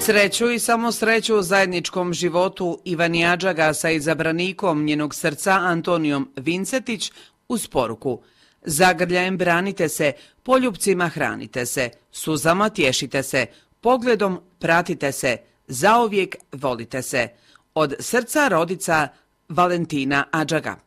Sreću i samo sreću u zajedničkom životu Ivani Adžaga sa izabranikom njenog srca Antonijom Vincetić uz poruku: zagrljajem branite se, poljupcima hranite se, suzama tješite se, pogledom pratite se, zauvijek volite se. Od srca rodica Valentina Adžaga.